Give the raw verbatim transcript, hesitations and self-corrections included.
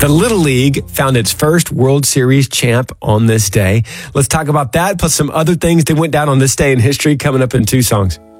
The Little League found its first World Series champ on this day. Let's talk about that, plus some other things that went down on this day in history coming up in two songs.